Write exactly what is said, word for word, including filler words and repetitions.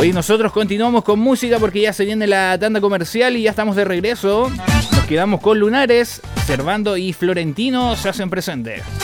Hoy nosotros continuamos con música porque ya se viene la tanda comercial y ya estamos de regreso. Nos quedamos con Lunares, Servando y Florentino se hacen presentes.